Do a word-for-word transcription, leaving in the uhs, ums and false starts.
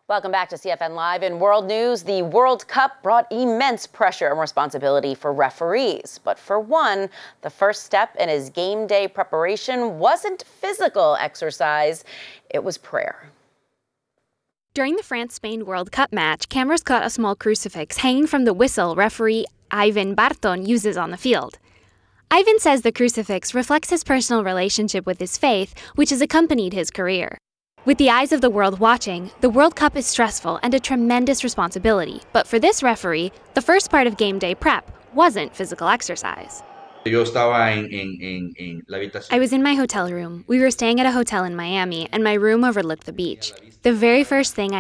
Welcome back to C F N Live. In world news, the World Cup brought immense pressure and responsibility for referees. But for one, the first step in his game day preparation wasn't physical exercise, it was prayer. During the France-Spain World Cup match, cameras caught a small crucifix hanging from the whistle referee Ivan Barton uses on the field. Ivan says the crucifix reflects his personal relationship with his faith, which has accompanied his career. With the eyes of the world watching, the World Cup is stressful and a tremendous responsibility. But for this referee, the first part of game day prep wasn't physical exercise. I was in my hotel room. We were staying at a hotel in Miami, and my room overlooked the beach. The very first thing I